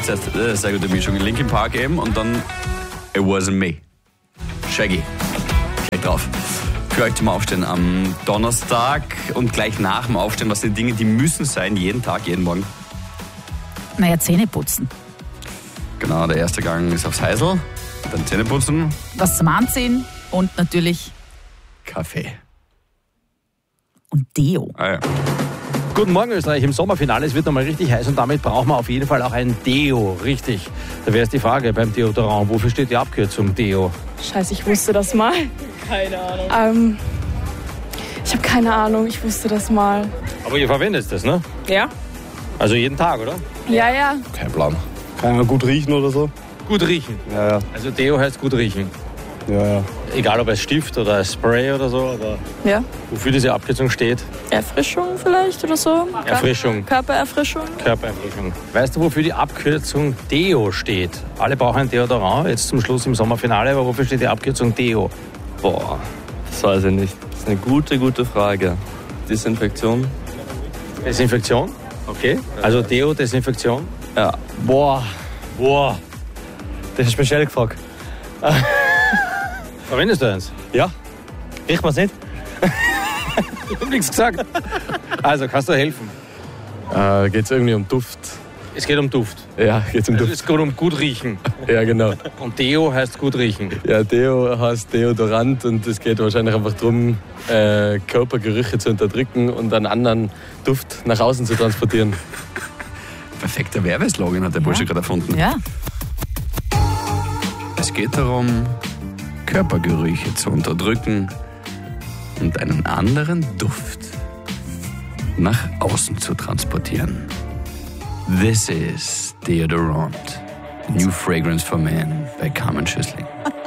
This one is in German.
jetzt erst sehr gute Mischung. Linkin Park eben und dann It Wasn't Me. Shaggy. Gleich drauf. Für euch zum Aufstehen am Donnerstag und gleich nach dem Aufstehen. Was sind Dinge, die müssen sein, jeden Tag, jeden Morgen? Naja, Zähne putzen. Genau, der erste Gang ist aufs Heisel. Dann Zähne putzen. Was zum Anziehen und natürlich Kaffee. und Deo. Ah ja. Guten Morgen Österreich, im Sommerfinale, es wird nochmal richtig heiß und damit brauchen wir auf jeden Fall auch ein Deo, richtig. Da wäre es die Frage beim Deodorant, wofür steht die Abkürzung Deo? Scheiße, ich wusste das mal. Keine Ahnung. Ich habe keine Ahnung, ich wusste das mal. Aber ihr verwendet das, ne? Ja? Also jeden Tag, oder? Ja. Kein Plan. Kann man gut riechen oder so? Gut riechen. Ja. Also Deo heißt gut riechen. Ja. Egal ob als Stift oder als Spray oder so, aber Ja? wofür diese Abkürzung steht? Erfrischung vielleicht oder so? Erfrischung. Körpererfrischung? Körpererfrischung. Weißt du, wofür die Abkürzung Deo steht? Alle brauchen ein Deodorant, jetzt zum Schluss im Sommerfinale, aber wofür steht die Abkürzung Deo? Boah, das weiß ich nicht. Das ist eine gute Frage. Desinfektion? Desinfektion? Okay. Also Deo, Desinfektion? Ja. Boah. Das ist speziell gefragt. Verwendest du eins? Ja. Riecht man es nicht? Ich hab nichts gesagt. Also, kannst du helfen? Geht es irgendwie um Duft? Es geht um Duft. Ja, geht um Also Duft. es geht um gut riechen. Ja, genau. Und Deo heißt gut riechen. Ja, Deo heißt Deodorant und es geht wahrscheinlich einfach darum, Körpergerüche zu unterdrücken und einen anderen Duft nach außen zu transportieren. Perfekter Werbeslogan hat der Bursche gerade erfunden. Ja. Es geht darum, Körpergerüche zu unterdrücken und einen anderen Duft nach außen zu transportieren. This is Deodorant, new fragrance for men by Carmen Schüssling.